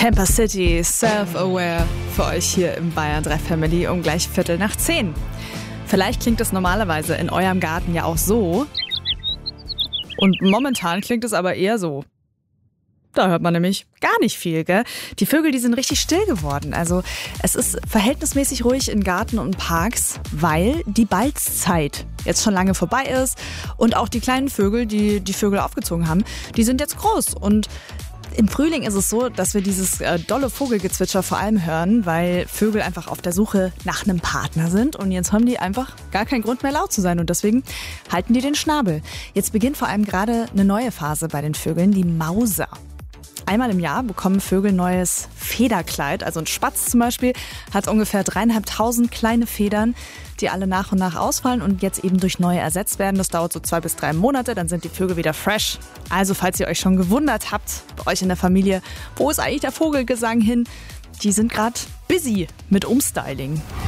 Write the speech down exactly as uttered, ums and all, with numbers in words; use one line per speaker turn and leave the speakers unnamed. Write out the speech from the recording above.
Camper City, Self-Aware für euch hier im Bayern drei Family um gleich Viertel nach zehn. Vielleicht klingt es normalerweise in eurem Garten ja auch so. Und momentan klingt es aber eher so. Da hört man nämlich gar nicht viel, gell? Die Vögel, die sind richtig still geworden. Also es ist verhältnismäßig ruhig in Garten und Parks, weil die Balzzeit jetzt schon lange vorbei ist. Und auch die kleinen Vögel, die die Vögel aufgezogen haben, die sind jetzt groß. Und im Frühling ist es so, dass wir dieses äh, dolle Vogelgezwitscher vor allem hören, weil Vögel einfach auf der Suche nach einem Partner sind. Und jetzt haben die einfach gar keinen Grund mehr laut zu sein. Und deswegen halten die den Schnabel. Jetzt beginnt vor allem gerade eine neue Phase bei den Vögeln, die Mauser. Einmal im Jahr bekommen Vögel neues Federkleid. Also ein Spatz zum Beispiel hat ungefähr dreieinhalbtausend kleine Federn, die alle nach und nach ausfallen und jetzt eben durch neue ersetzt werden. Das dauert so zwei bis drei Monate, dann sind die Vögel wieder fresh. Also falls ihr euch schon gewundert habt, bei euch in der Familie, wo ist eigentlich der Vogelgesang hin? Die sind gerade busy mit Umstyling.